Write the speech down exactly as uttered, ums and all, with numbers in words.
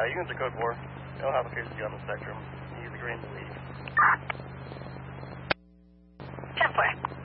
Uh, units are code four. They'll have a case on the spectrum. Use the green to leave. ten four.